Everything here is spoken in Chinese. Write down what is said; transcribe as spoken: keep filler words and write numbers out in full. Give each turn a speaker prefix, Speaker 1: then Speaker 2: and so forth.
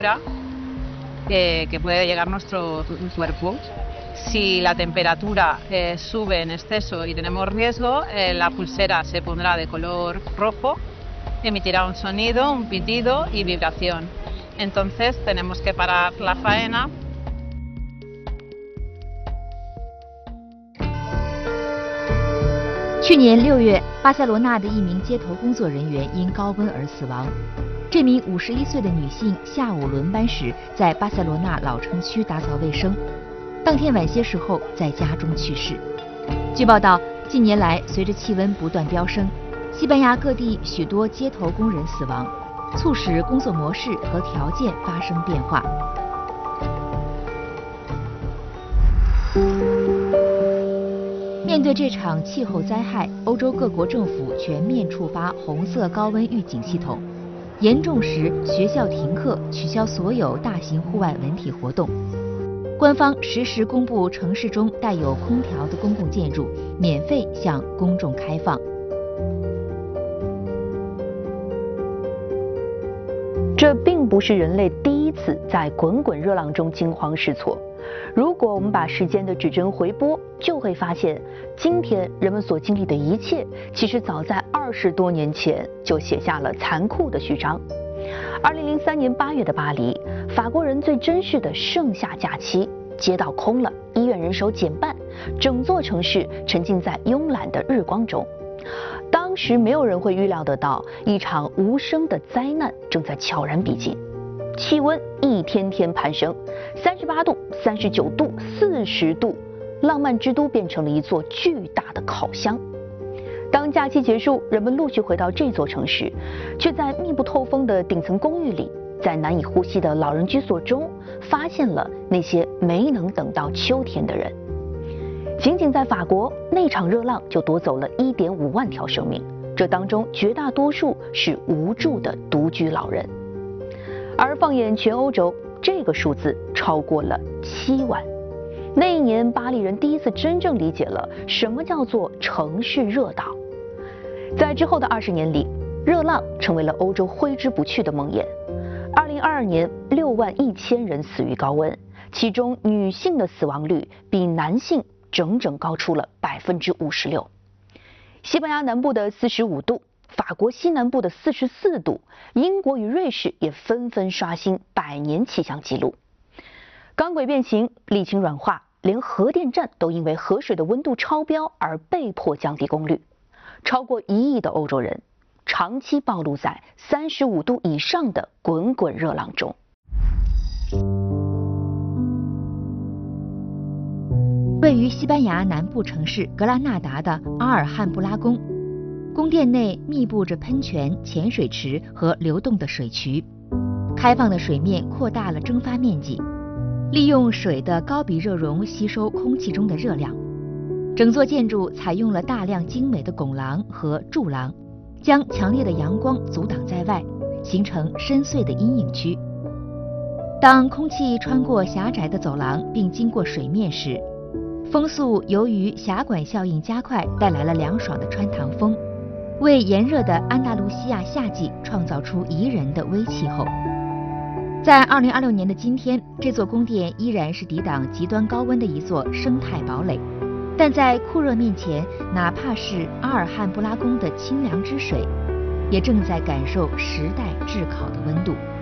Speaker 1: Que, que puede llegar nuestro cuerpo. Si la temperatura eh, sube en exceso y tenemos riesgo, eh, la pulsera se pondrá de color rojo, emitirá un sonido, un pitido y vibración. Entonces tenemos que parar la faena.
Speaker 2: 去年六月，巴塞罗那的一名街头工作人员因高温而死亡。这名五十一岁的女性下午轮班时在巴塞罗那老城区打扫卫生，当天晚些时候在家中去世。据报道，近年来随着气温不断飙升，西班牙各地许多街头工人死亡，促使工作模式和条件发生变化。 面对这场气候灾害，欧洲各国政府全面触发红色高温预警系统，严重时学校停课，取消所有大型户外文体活动。官方实时公布城市中带有空调的公共建筑免费向公众开放。
Speaker 3: 这并不是人类第一次在滚滚热浪中惊慌失措。 如果我们把时间的指针回拨，就会发现，今天人们所经历的一切，其实早在二十多年前就写下了残酷的序章。二零零三年八月的巴黎，法国人最珍视的盛夏假期，街道空了，医院人手减半，整座城市沉浸在慵懒的日光中。当时没有人会预料得到，一场无声的灾难正在悄然逼近。 气温一天天攀升，三十八度、三十九度、四十度，浪漫之都变成了一座巨大的烤箱。当假期结束，人们陆续回到这座城市，却在密不透风的顶层公寓里，在难以呼吸的老人居所中，发现了那些没能等到秋天的人。仅仅在法国，那场热浪就夺走了一点五万条生命，这当中绝大多数是无助的独居老人。 而放眼全欧洲，这个数字超过了七万。那一年，巴黎人第一次真正理解了什么叫做城市热岛。在之后的二十年里，热浪成为了欧洲挥之不去的梦魇。二零二二年，六万一千人死于高温，其中女性的死亡率比男性整整高出了百分之五十六。西班牙南部的四十五度。 法国西南部的四十四度，英国与瑞士也纷纷刷新百年气象纪录。钢轨变形，沥青软化，连核电站都因为河水的温度超标而被迫降低功率。超过一亿的欧洲人长期暴露在三十五度以上的滚滚热浪中。
Speaker 2: 位于西班牙南部城市格拉纳达的阿尔汉布拉宫。 宫殿内密布着喷泉、浅水池和流动的水渠，开放的水面扩大了蒸发面积，利用水的高比热容吸收空气中的热量。整座建筑采用了大量精美的拱廊和柱廊，将强烈的阳光阻挡在外，形成深邃的阴影区。当空气穿过狭窄的走廊并经过水面时，风速由于狭管效应加快，带来了凉爽的穿堂风。 为炎热的安达卢西亚夏季创造出宜人的微气候。在二零二六年的今天，这座宫殿依然是抵挡极端高温的一座生态堡垒，但在酷热面前，哪怕是阿尔汉布拉宫的清凉之水，也正在感受时代炙烤的温度。